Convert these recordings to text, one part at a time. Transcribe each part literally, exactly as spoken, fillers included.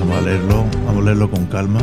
Vamos a leerlo, vamos a leerlo con calma.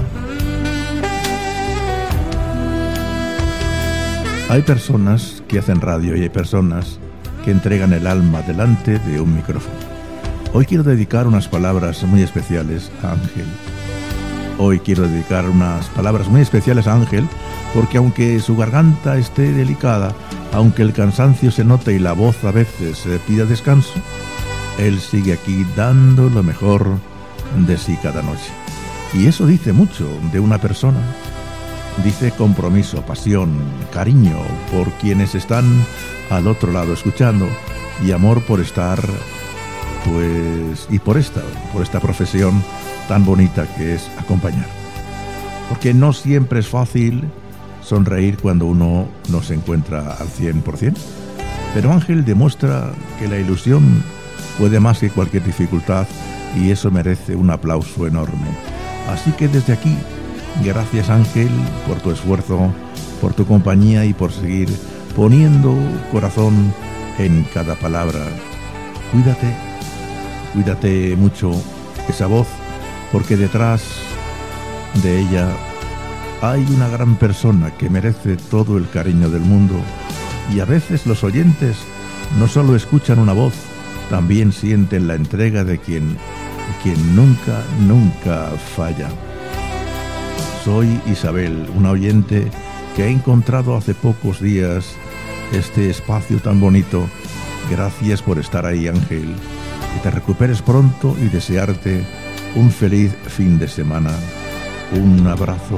Hay personas que hacen radio y hay personas que entregan el alma delante de un micrófono. Hoy quiero dedicar unas palabras muy especiales a Ángel. Hoy quiero dedicar unas palabras muy especiales a Ángel porque aunque su garganta esté delicada, aunque el cansancio se note y la voz a veces se pida descanso, él sigue aquí dando lo mejor de sí cada noche. Y eso dice mucho de una persona. Dice compromiso, pasión, cariño por quienes están al otro lado escuchando y amor por estar, pues, y por esta, por esta profesión tan bonita que es acompañar. Porque no siempre es fácil sonreír cuando uno no se encuentra al cien por ciento. Pero Ángel demuestra que la ilusión puede más que cualquier dificultad y eso merece un aplauso enorme. Así que desde aquí, gracias Ángel por tu esfuerzo, por tu compañía y por seguir poniendo corazón en cada palabra. Cuídate, cuídate mucho esa voz, porque detrás de ella hay una gran persona que merece todo el cariño del mundo. Y a veces los oyentes no solo escuchan una voz, también sienten la entrega de quien, quien nunca, nunca falla. Soy Isabel, una oyente que ha encontrado hace pocos días este espacio tan bonito. Gracias por estar ahí, Ángel. Que te recuperes pronto y desearte un feliz fin de semana. Un abrazo.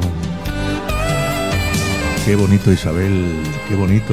Qué bonito, Isabel, qué bonito.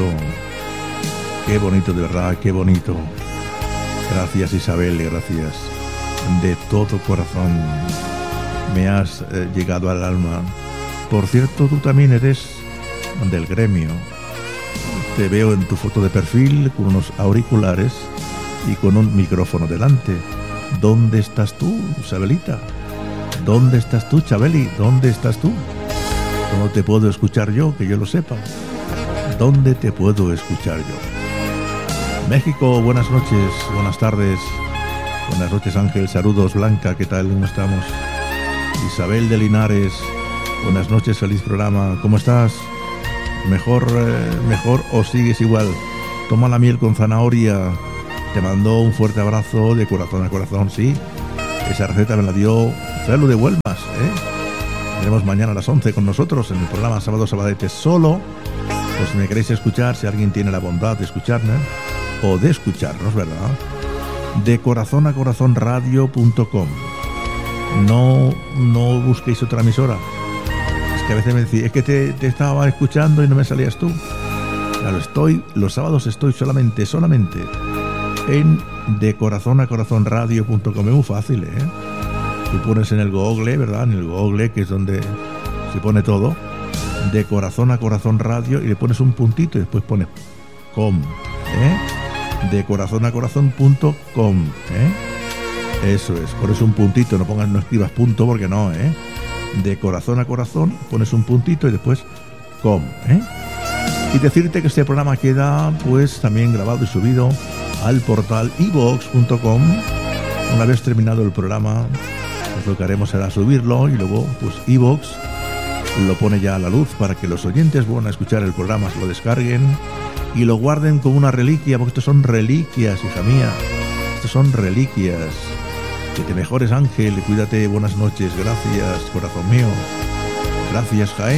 Qué bonito, de verdad, qué bonito. Gracias, Isabel, gracias. De todo corazón. Me has eh, llegado al alma. Por cierto, tú también eres del gremio. Te veo en tu foto de perfil con unos auriculares y con un micrófono delante. ¿Dónde estás tú, Isabelita? ¿Dónde estás tú, Chabeli? ¿Dónde estás tú? ¿Cómo te puedo escuchar yo, que yo lo sepa? ¿Dónde te puedo escuchar yo? México, buenas noches, buenas tardes. Buenas noches, Ángel. Saludos, Blanca, ¿qué tal? ¿Cómo estamos? Isabel de Linares, buenas noches, feliz programa. ¿Cómo estás? Mejor, eh, mejor o sigues igual. Toma la miel con zanahoria. Te mando un fuerte abrazo de corazón a corazón, sí. Esa receta me la dio Celu de Huelmas, ¿eh? Tenemos mañana a las once con nosotros en el programa Sábado Sabadete solo. Pues si me queréis escuchar, si alguien tiene la bondad de escucharme o de escucharnos, ¿verdad? De corazón a corazón radio punto com. No, no busquéis otra emisora. Es que a veces me decís, es que te, te estaba escuchando y no me salías tú. Claro, estoy, los sábados estoy solamente, solamente en de corazón a corazón radio punto com. Es muy fácil, ¿eh? Tú pones en el Google, ¿verdad? En el Google, que es donde se pone todo, de corazón a corazón radio, y le pones un puntito y después pones com, ¿eh? De corazón a corazón punto com, ¿eh? Eso es, pones un puntito, no pongas, no escribas punto porque no, ¿eh? De corazón a corazón, pones un puntito y después com, ¿eh? Y decirte que este programa queda pues también grabado y subido al portal i vox punto com. Una vez terminado el programa, pues lo que haremos será subirlo y luego pues i vox lo pone ya a la luz para que los oyentes vuelvan a escuchar el programa, se lo descarguen y lo guarden como una reliquia, porque estos son reliquias, hija mía, estos son reliquias. Que te mejores, Ángel, cuídate, buenas noches, gracias, corazón mío, gracias, Jaén.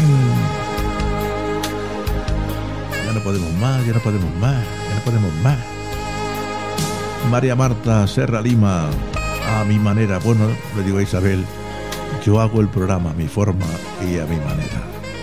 Ya no podemos más, ya no podemos más, ya no podemos más. María Marta Serra Lima, a mi manera. Bueno, le digo a Isabel, yo hago el programa a mi forma y a mi manera.